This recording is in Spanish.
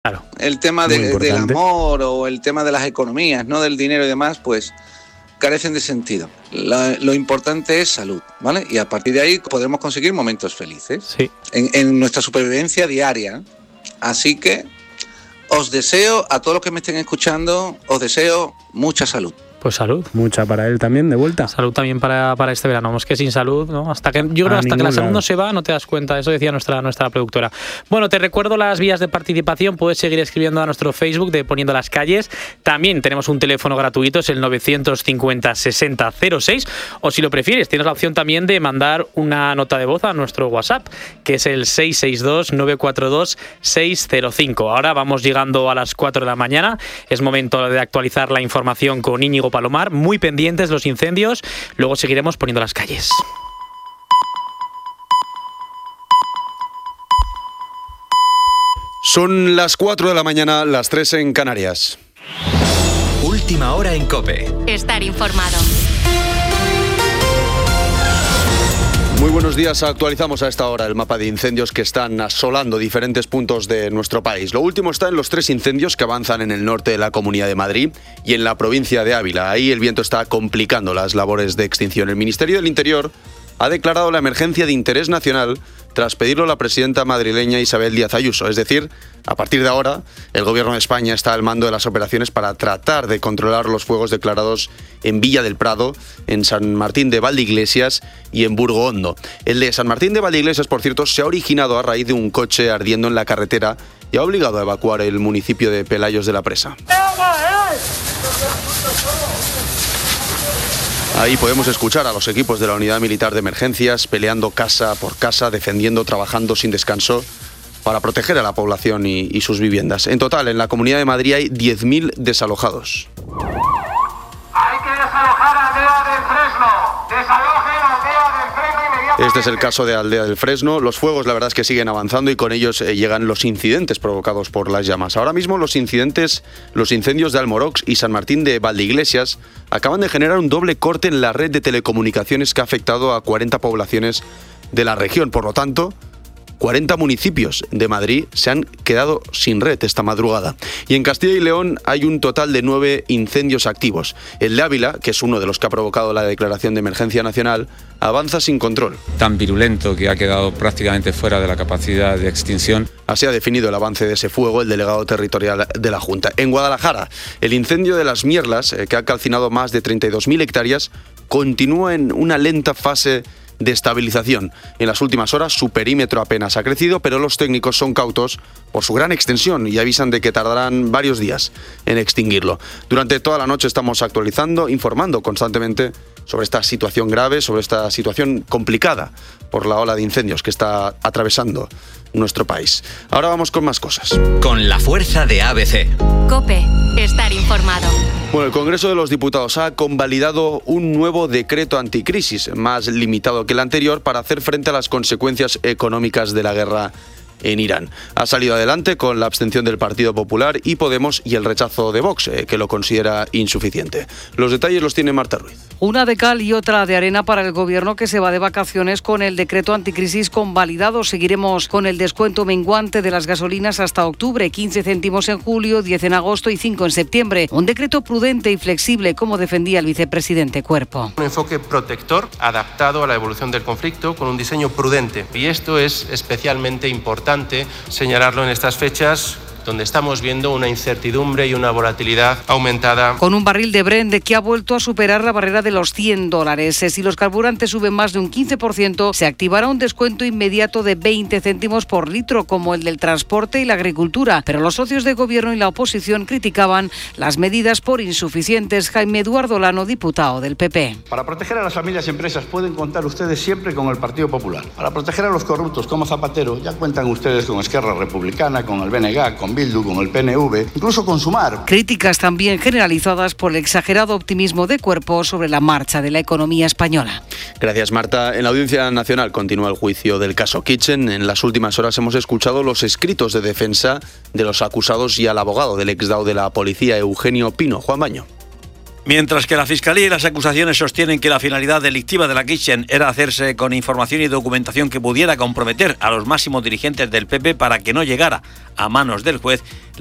Claro. El tema del amor o el tema de las economías, no del dinero y demás, pues carecen de sentido. Lo importante es salud, ¿vale? Y a partir de ahí podremos conseguir momentos felices en nuestra supervivencia diaria. Así que os deseo, a todos los que me estén escuchando, os deseo mucha salud. Pues salud. Mucha para él también, de vuelta. Salud también para este verano. Es que sin salud, ¿no? Yo creo hasta que la salud no se va, no te das cuenta. Eso decía nuestra productora. Bueno, te recuerdo las vías de participación. Puedes seguir escribiendo a nuestro Facebook de Poniendo las Calles. También tenemos un teléfono gratuito, es el 950-6006. O si lo prefieres, tienes la opción también de mandar una nota de voz a nuestro WhatsApp, que es el 662-942-605. Ahora vamos llegando a las 4 de la mañana. Es momento de actualizar la información con Íñigo Palomar, muy pendientes los incendios, luego seguiremos Poniendo las Calles. Son las 4 de la mañana, las 3 en Canarias. Última hora en COPE. Estar informado. Muy buenos días, actualizamos a esta hora el mapa de incendios que están asolando diferentes puntos de nuestro país. Lo último está en los 3 incendios que avanzan en el norte de la Comunidad de Madrid y en la provincia de Ávila. Ahí el viento está complicando las labores de extinción. El Ministerio del Interior ha declarado la emergencia de interés nacional tras pedirlo a la presidenta madrileña Isabel Díaz Ayuso. Es decir, a partir de ahora, el Gobierno de España está al mando de las operaciones para tratar de controlar los fuegos declarados en Villa del Prado, en San Martín de Valdeiglesias y en Burgo Hondo. El de San Martín de Valdeiglesias, por cierto, se ha originado a raíz de un coche ardiendo en la carretera y ha obligado a evacuar el municipio de Pelayos de la Presa. Ahí podemos escuchar a los equipos de la Unidad Militar de Emergencias peleando casa por casa, defendiendo, trabajando sin descanso para proteger a la población y sus viviendas. En total, en la Comunidad de Madrid hay 10.000 desalojados. Hay que desalojar Aldea del Fresno. Desalojen Aldea del Fresno inmediatamente. Este es el caso de Aldea del Fresno. Los fuegos, la verdad es que siguen avanzando y con ellos llegan los incidentes provocados por las llamas. Ahora mismo los incendios de Almorox y San Martín de Valdeiglesias acaban de generar un doble corte en la red de telecomunicaciones que ha afectado a 40 poblaciones de la región. Por lo tanto, 40 municipios de Madrid se han quedado sin red esta madrugada. Y en Castilla y León hay un total de 9 incendios activos. El de Ávila, que es uno de los que ha provocado la declaración de emergencia nacional, avanza sin control. Tan virulento que ha quedado prácticamente fuera de la capacidad de extinción. Así ha definido el avance de ese fuego el delegado territorial de la Junta. En Guadalajara, el incendio de Las Mierlas, que ha calcinado más de 32.000 hectáreas, continúa en una lenta fase de estabilización. En las últimas horas su perímetro apenas ha crecido, pero los técnicos son cautos por su gran extensión y avisan de que tardarán varios días en extinguirlo. Durante toda la noche estamos actualizando, informando constantemente sobre esta situación grave, sobre esta situación complicada por la ola de incendios que está atravesando nuestro país. Ahora vamos con más cosas. Con la fuerza de ABC. COPE. Estar informado. Bueno, el Congreso de los Diputados ha convalidado un nuevo decreto anticrisis, más limitado que el anterior, para hacer frente a las consecuencias económicas de la guerra en Irán. Ha salido adelante con la abstención del Partido Popular y Podemos y el rechazo de Vox, que lo considera insuficiente. Los detalles los tiene Marta Ruiz. Una de cal y otra de arena para el Gobierno, que se va de vacaciones con el decreto anticrisis convalidado. Seguiremos con el descuento menguante de las gasolinas hasta octubre, 15 céntimos en julio, 10 en agosto y 5 en septiembre. Un decreto prudente y flexible, como defendía el vicepresidente Cuerpo. Un enfoque protector, adaptado a la evolución del conflicto, con un diseño prudente. Y esto es especialmente importante señalarlo en estas fechas, donde estamos viendo una incertidumbre y una volatilidad aumentada. Con un barril de Brent que ha vuelto a superar la barrera de los $100. Si los carburantes suben más de un 15%, se activará un descuento inmediato de 20 céntimos por litro, como el del transporte y la agricultura. Pero los socios de gobierno y la oposición criticaban las medidas por insuficientes. Jaime Eduardo Lano, diputado del PP. Para proteger a las familias y empresas pueden contar ustedes siempre con el Partido Popular. Para proteger a los corruptos como Zapatero, ya cuentan ustedes con Esquerra Republicana, con el BNG, con Bildu, con el PNV, incluso con Sumar. Críticas también generalizadas por el exagerado optimismo de Cuerpo sobre la marcha de la economía española. Gracias, Marta. En la Audiencia Nacional continúa el juicio del caso Kitchen. En las últimas horas hemos escuchado los escritos de defensa de los acusados y al abogado del exdao de la policía, Eugenio Pino. Juan Baño. Mientras que la Fiscalía y las acusaciones sostienen que la finalidad delictiva de la Kitchen era hacerse con información y documentación que pudiera comprometer a los máximos dirigentes del PP para que no llegara a manos del juez,